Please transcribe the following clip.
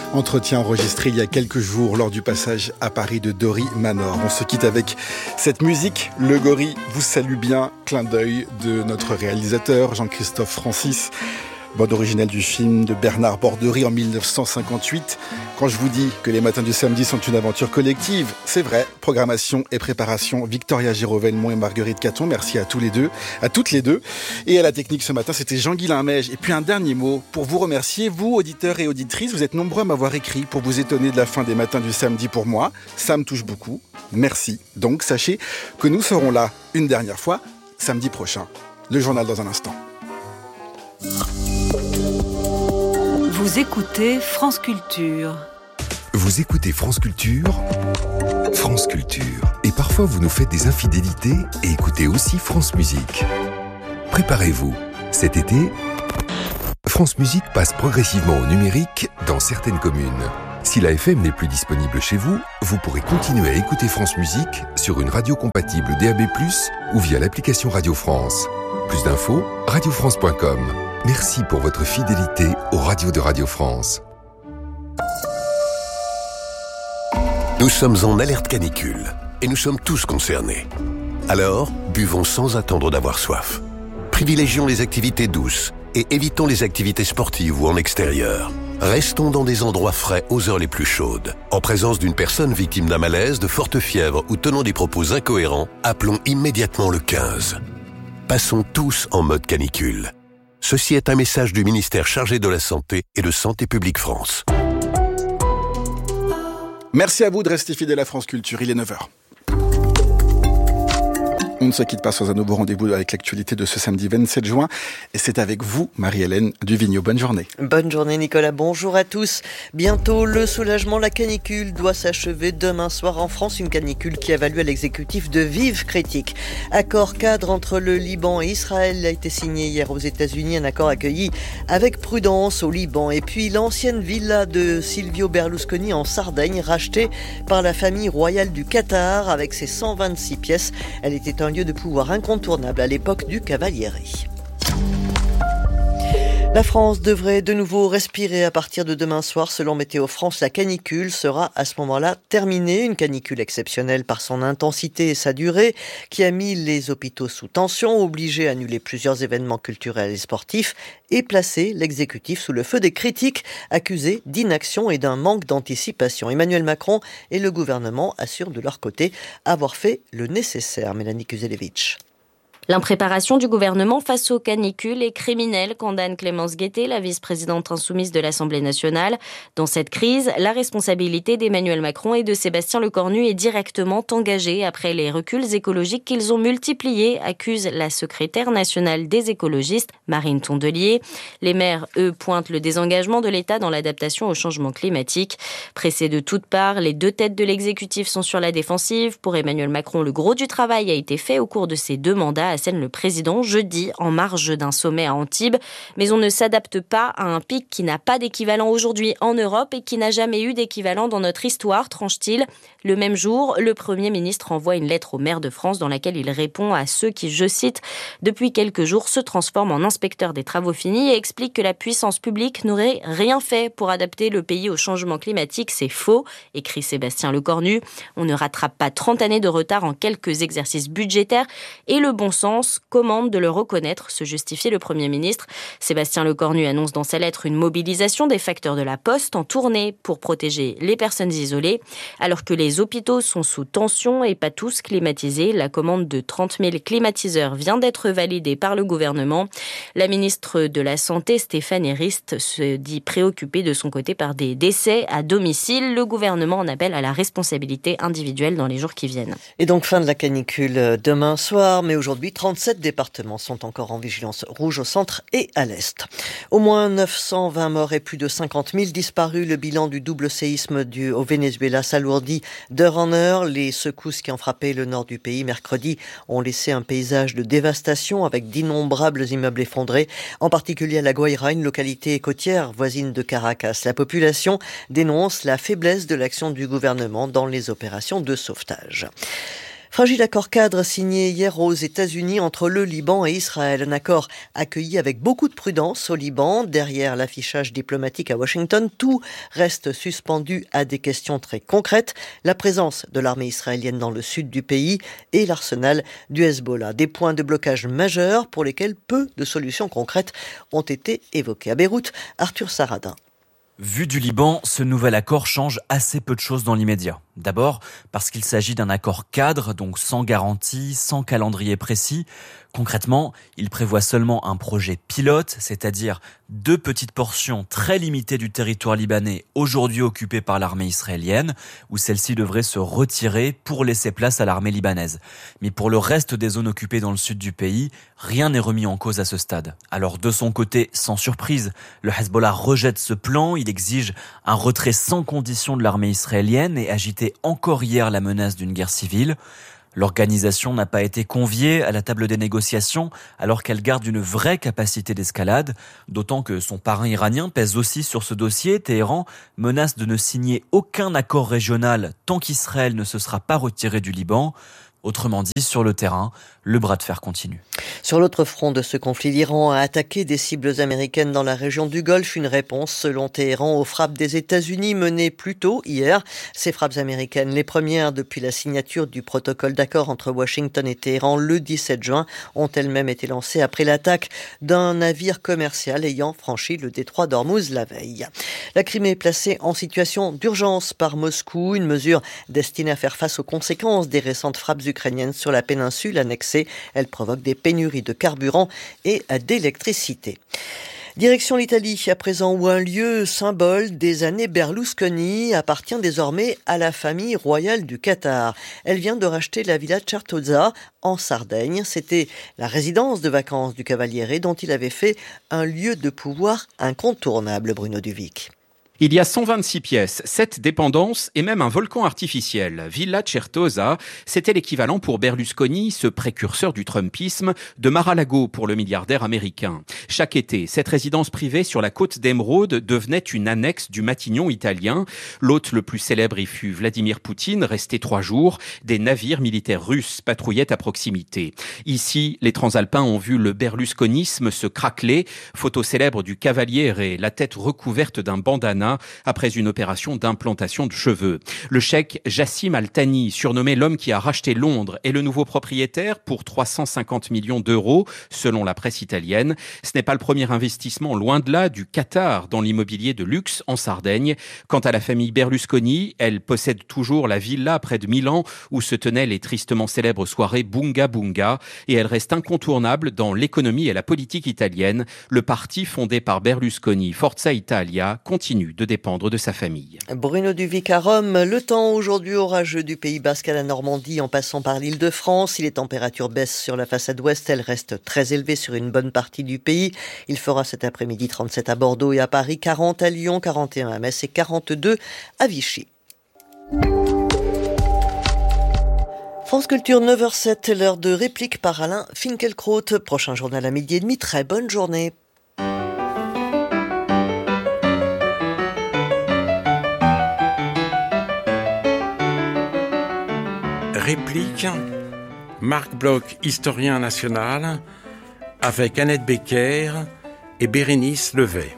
Entretien enregistré il y a quelques jours lors du passage à Paris de Dory Manor. On se quitte avec cette musique. Le Gorille vous salue bien. Clin d'œil de notre réalisateur Jean-Christophe Francis. Bande originale du film de Bernard Borderie en 1958. Quand je vous dis que les matins du samedi sont une aventure collective, c'est vrai. Programmation et préparation, Victoria Girovenmont et Marguerite Caton. Merci à tous les deux, à toutes les deux. Et à la technique ce matin, c'était Jean-Guilain Mège. Et puis un dernier mot pour vous remercier, vous auditeurs et auditrices. Vous êtes nombreux à m'avoir écrit pour vous étonner de la fin des matins du samedi pour moi. Ça me touche beaucoup. Merci. Donc sachez que nous serons là une dernière fois samedi prochain. Le journal dans un instant. Vous écoutez France Culture. Vous écoutez France Culture, France Culture. Et parfois vous nous faites des infidélités et écoutez aussi France Musique. Préparez-vous. Cet été, France Musique passe progressivement au numérique dans certaines communes. Si la FM n'est plus disponible chez vous, vous pourrez continuer à écouter France Musique sur une radio compatible DAB+, ou via l'application Radio France. Plus d'infos, radiofrance.com. Merci pour votre fidélité aux radios de Radio France. Nous sommes en alerte canicule et nous sommes tous concernés. Alors, buvons sans attendre d'avoir soif. Privilégions les activités douces et évitons les activités sportives ou en extérieur. Restons dans des endroits frais aux heures les plus chaudes. En présence d'une personne victime d'un malaise, de forte fièvre ou tenant des propos incohérents, appelons immédiatement le 15. Passons tous en mode canicule. Ceci est un message du ministère chargé de la Santé et de Santé publique France. Merci à vous de rester fidèles à France Culture, il est 9h. On ne se quitte pas sans un nouveau rendez-vous avec l'actualité de ce samedi 27 juin. Et c'est avec vous, Marie-Hélène Duvigneau. Bonne journée. Bonne journée, Nicolas. Bonjour à tous. Bientôt, le soulagement, la canicule doit s'achever demain soir en France. Une canicule qui a valu à l'exécutif de vives critiques. Accord cadre entre le Liban et Israël a été signé hier aux États-Unis. Un accord accueilli avec prudence au Liban. Et puis, l'ancienne villa de Silvio Berlusconi en Sardaigne, rachetée par la famille royale du Qatar avec ses 126 pièces. Elle était un lieu de pouvoir incontournable à l'époque du Cavaliere. La France devrait de nouveau respirer à partir de demain soir. Selon Météo France, la canicule sera à ce moment-là terminée. Une canicule exceptionnelle par son intensité et sa durée qui a mis les hôpitaux sous tension, obligé à annuler plusieurs événements culturels et sportifs et placé l'exécutif sous le feu des critiques, accusés d'inaction et d'un manque d'anticipation. Emmanuel Macron et le gouvernement assurent de leur côté avoir fait le nécessaire. Mélanie Kuzelevitch. L'impréparation du gouvernement face aux canicules est criminelle, condamne Clémence Guettet, la vice-présidente insoumise de l'Assemblée nationale. Dans cette crise, la responsabilité d'Emmanuel Macron et de Sébastien Lecornu est directement engagée après les reculs écologiques qu'ils ont multipliés, accuse la secrétaire nationale des écologistes, Marine Tondelier. Les maires, eux, pointent le désengagement de l'État dans l'adaptation au changement climatique. Pressés de toutes parts, les deux têtes de l'exécutif sont sur la défensive. Pour Emmanuel Macron, le gros du travail a été fait au cours de ses 2 mandats, assène le président jeudi en marge d'un sommet à Antibes. Mais on ne s'adapte pas à un pic qui n'a pas d'équivalent aujourd'hui en Europe et qui n'a jamais eu d'équivalent dans notre histoire, tranche-t-il. Le même jour, le Premier ministre envoie une lettre aux maires de France dans laquelle il répond à ceux qui, je cite, « depuis quelques jours se transforment en inspecteurs des travaux finis » et explique que la puissance publique n'aurait rien fait pour adapter le pays au changement climatique. C'est faux, écrit Sébastien Lecornu. On ne rattrape pas 30 années de retard en quelques exercices budgétaires et le bon sens commande de le reconnaître, se justifiait le Premier ministre. Sébastien Lecornu annonce dans sa lettre une mobilisation des facteurs de la Poste en tournée pour protéger les personnes isolées. Alors que les hôpitaux sont sous tension et pas tous climatisés, la commande de 30 000 climatiseurs vient d'être validée par le gouvernement. La ministre de la Santé, Stéphane Rist, se dit préoccupée de son côté par des décès à domicile. Le gouvernement en appelle à la responsabilité individuelle dans les jours qui viennent. Et donc fin de la canicule demain soir, mais aujourd'hui 37 départements sont encore en vigilance rouge au centre et à l'est. Au moins 920 morts et plus de 50 000 disparus. Le bilan du double séisme au Venezuela s'alourdit d'heure en heure. Les secousses qui ont frappé le nord du pays mercredi ont laissé un paysage de dévastation avec d'innombrables immeubles effondrés, en particulier à La Guaira, une localité côtière voisine de Caracas. La population dénonce la faiblesse de l'action du gouvernement dans les opérations de sauvetage. Fragile accord cadre signé hier aux États-Unis entre le Liban et Israël. Un accord accueilli avec beaucoup de prudence au Liban. Derrière l'affichage diplomatique à Washington, tout reste suspendu à des questions très concrètes. La présence de l'armée israélienne dans le sud du pays et l'arsenal du Hezbollah. Des points de blocage majeurs pour lesquels peu de solutions concrètes ont été évoquées. À Beyrouth, Arthur Saradin. Vu du Liban, ce nouvel accord change assez peu de choses dans l'immédiat. D'abord, parce qu'il s'agit d'un accord cadre, donc sans garantie, sans calendrier précis. Concrètement, il prévoit seulement un projet pilote, c'est-à-dire 2 petites portions très limitées du territoire libanais aujourd'hui occupé par l'armée israélienne, où celle-ci devrait se retirer pour laisser place à l'armée libanaise. Mais pour le reste des zones occupées dans le sud du pays, rien n'est remis en cause à ce stade. Alors de son côté, sans surprise, le Hezbollah rejette ce plan, il exige un retrait sans condition de l'armée israélienne et agitait encore hier la menace d'une guerre civile. L'organisation n'a pas été conviée à la table des négociations alors qu'elle garde une vraie capacité d'escalade, d'autant que son parrain iranien pèse aussi sur ce dossier. Téhéran menace de ne signer aucun accord régional tant qu'Israël ne se sera pas retiré du Liban. Autrement dit, sur le terrain, le bras de fer continue. Sur l'autre front de ce conflit, l'Iran a attaqué des cibles américaines dans la région du Golfe. Une réponse, selon Téhéran, aux frappes des États-Unis menées plus tôt hier. Ces frappes américaines, les premières depuis la signature du protocole d'accord entre Washington et Téhéran le 17 juin, ont elles-mêmes été lancées après l'attaque d'un navire commercial ayant franchi le détroit d'Ormuz la veille. La Crimée est placée en situation d'urgence par Moscou, une mesure destinée à faire face aux conséquences des récentes frappes ukrainiennes sur la péninsule annexée. Elle provoque des pénuries de carburant et d'électricité. Direction l'Italie, à présent, où un lieu symbole des années Berlusconi appartient désormais à la famille royale du Qatar. Elle vient de racheter la villa Certosa en Sardaigne. C'était la résidence de vacances du Cavaliere dont il avait fait un lieu de pouvoir incontournable, Bruno Duvic. Il y a 126 pièces, 7 dépendances et même un volcan artificiel. Villa Certosa, c'était l'équivalent pour Berlusconi, ce précurseur du trumpisme, de Mar-a-Lago pour le milliardaire américain. Chaque été, cette résidence privée sur la côte d'Émeraude devenait une annexe du Matignon italien. L'hôte le plus célèbre y fut Vladimir Poutine, resté 3 jours. Des navires militaires russes patrouillaient à proximité. Ici, les transalpins ont vu le berlusconisme se craqueler. Photo célèbre du Cavaliere, la tête recouverte d'un bandana après une opération d'implantation de cheveux. Le cheikh Jassim Al-Thani, surnommé l'homme qui a racheté Londres, est le nouveau propriétaire pour 350 millions d'euros, selon la presse italienne. Ce n'est pas le premier investissement, loin de là, du Qatar dans l'immobilier de luxe en Sardaigne. Quant à la famille Berlusconi, elle possède toujours la villa près de Milan où se tenaient les tristement célèbres soirées Bunga Bunga et elle reste incontournable dans l'économie et la politique italienne. Le parti fondé par Berlusconi, Forza Italia, continue de dépendre de sa famille. Bruno Duvic à Rome. Le temps aujourd'hui orageux du Pays Basque à la Normandie en passant par l'Île-de-France. Si les températures baissent sur la façade ouest, elles restent très élevées sur une bonne partie du pays. Il fera cet après-midi 37 à Bordeaux et à Paris, 40 à Lyon, 41 à Metz et 42 à Vichy. France Culture 9h07, l'heure de réplique par Alain Finkielkraut. Prochain journal à 12h30. Très bonne journée. Réplique, Marc Bloch, historien national, avec Annette Becker et Bérénice Levet.